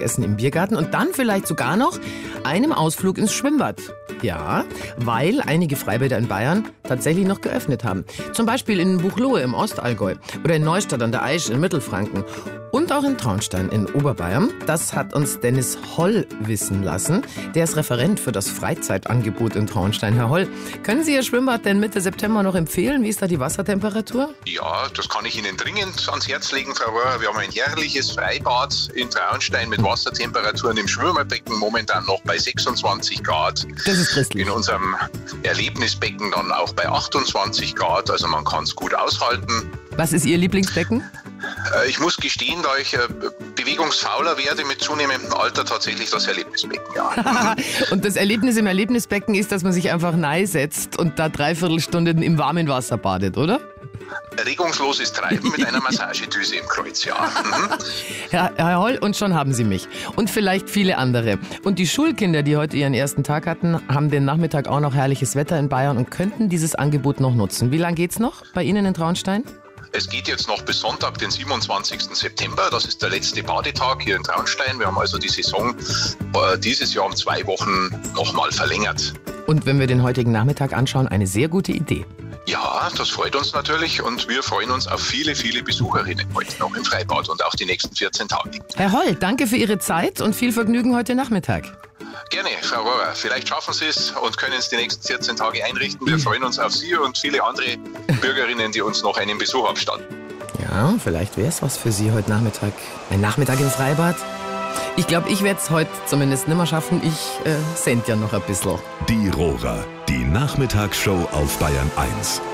Mittagessen im Biergarten und dann vielleicht sogar noch einem Ausflug ins Schwimmbad. Ja, weil einige Freibäder in Bayern tatsächlich noch geöffnet haben. Zum Beispiel in Buchloe im Ostallgäu oder in Neustadt an der Aisch in Mittelfranken. Und auch in Traunstein in Oberbayern. Das hat uns Dennis Holl wissen lassen. Der ist Referent für das Freizeitangebot in Traunstein. Herr Holl, können Sie Ihr Schwimmbad denn Mitte September noch empfehlen? Wie ist da die Wassertemperatur? Ja, das kann ich Ihnen dringend ans Herz legen, Frau Rohrer. Wir haben ein herrliches Freibad in Traunstein mit Wassertemperaturen im Schwimmerbecken momentan noch bei 26 Grad. Das ist christlich. In unserem Erlebnisbecken dann auch bei 28 Grad. Also man kann es gut aushalten. Was ist Ihr Lieblingsbecken? Ich muss gestehen, da ich bewegungsfauler werde mit zunehmendem Alter, tatsächlich das Erlebnisbecken, ja. Und das Erlebnis im Erlebnisbecken ist, dass man sich einfach setzt und da 3/4 Stunden im warmen Wasser badet, oder? Regungsloses Treiben mit einer Massagedüse im Kreuz, ja. Herr Holl, und schon haben Sie mich. Und vielleicht viele andere. Und die Schulkinder, die heute ihren ersten Tag hatten, haben den Nachmittag auch noch herrliches Wetter in Bayern und könnten dieses Angebot noch nutzen. Wie lange geht's noch bei Ihnen in Traunstein? Es geht jetzt noch bis Sonntag, den 27. September. Das ist der letzte Badetag hier in Traunstein. Wir haben also die Saison dieses Jahr um 2 Wochen nochmal verlängert. Und wenn wir den heutigen Nachmittag anschauen, eine sehr gute Idee. Ja, das freut uns natürlich und wir freuen uns auf viele, viele Besucherinnen heute noch im Freibad und auch die nächsten 14 Tage. Herr Holl, danke für Ihre Zeit und viel Vergnügen heute Nachmittag. Gerne, Frau Rohrer. Vielleicht schaffen Sie es und können es die nächsten 14 Tage einrichten. Wir freuen uns auf Sie und viele andere Bürgerinnen, die uns noch einen Besuch abstatten. Ja, vielleicht wäre es was für Sie heute Nachmittag. Ein Nachmittag im Freibad. Ich glaube, ich werde es heute zumindest nicht mehr schaffen. Ich send ja noch ein bisschen. Die Rohrer, die Nachmittagsshow auf Bayern 1.